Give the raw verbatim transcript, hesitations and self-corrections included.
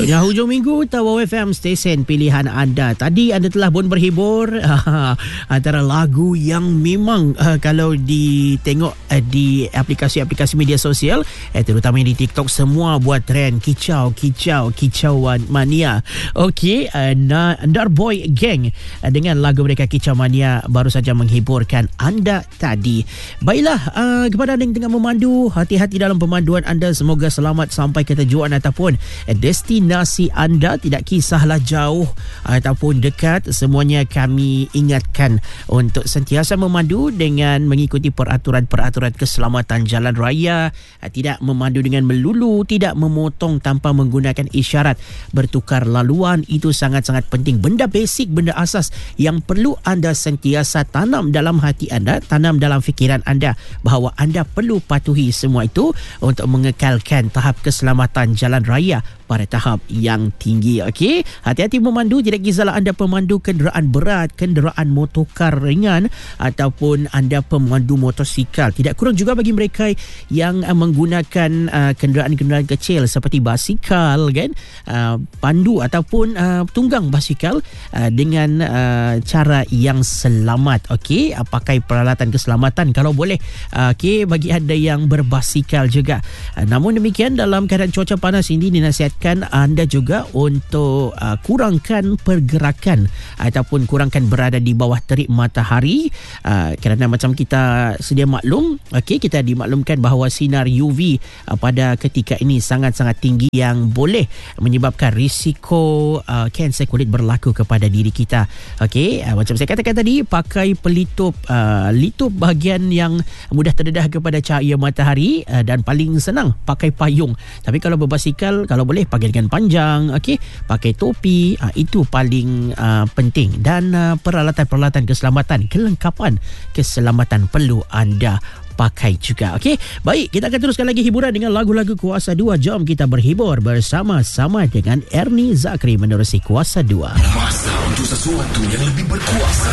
Waktunya hujung minggu Tawau F M, stesen pilihan anda. Tadi anda telah pun berhibur antara lagu yang memang uh, kalau ditengok uh, di aplikasi-aplikasi media sosial, eh, terutamanya di TikTok, semua buat trend kicau, kicau, kicauan mania. Okey, uh, Darboy Gang uh, dengan lagu mereka Kicau Mania baru saja menghiburkan anda tadi. Baiklah, uh, kepada anda yang tengah memandu, hati-hati dalam pemanduan anda. Semoga selamat sampai ke tujuan ataupun destinasi anda. Tidak kisahlah jauh ataupun dekat, semuanya kami ingatkan untuk sentiasa memandu dengan mengikuti peraturan-peraturan keselamatan jalan raya, tidak memandu dengan melulu, tidak memotong tanpa menggunakan isyarat, bertukar laluan. Itu sangat-sangat penting, benda basic, benda asas yang perlu anda sentiasa tanam dalam hati anda, tanam dalam fikiran anda, bahawa anda perlu patuhi semua itu untuk mengekalkan tahap keselamatan jalan raya pada tahap yang tinggi. Okey, hati-hati memandu. Tidak kisahlah anda pemandu kenderaan berat, kenderaan motorkar ringan ataupun anda pemandu motosikal. Tidak kurang juga bagi mereka yang uh, menggunakan uh, kenderaan-kenderaan kecil seperti basikal, kan, uh, pandu ataupun uh, tunggang basikal uh, dengan uh, cara yang selamat. Okey, uh, pakai peralatan keselamatan kalau boleh. Uh, Okey, bagi anda yang berbasikal juga. Uh, namun demikian, dalam keadaan cuaca panas ini dinasihatkan anda juga untuk uh, kurangkan pergerakan ataupun kurangkan berada di bawah terik matahari, uh, kerana macam kita sedia maklum, okey, kita dimaklumkan bahawa sinar U V uh, pada ketika ini sangat-sangat tinggi yang boleh menyebabkan risiko uh, kanser kulit berlaku kepada diri kita. Okey, uh, macam saya katakan tadi, pakai pelitup, uh, litup bahagian yang mudah terdedah kepada cahaya matahari, uh, dan paling senang pakai payung. Tapi kalau berbasikal, kalau boleh pakai dengan panjang, okey, pakai topi, uh, itu paling uh, penting. Dan uh, peralatan-peralatan keselamatan, kelengkapan keselamatan perlu anda pakai juga. Okey, baik, kita akan teruskan lagi hiburan dengan lagu-lagu Kuasa dua. Jom kita berhibur bersama-sama dengan Ernie Zakri menerusi Kuasa dua. Masa untuk sesuatu yang lebih berkuasa.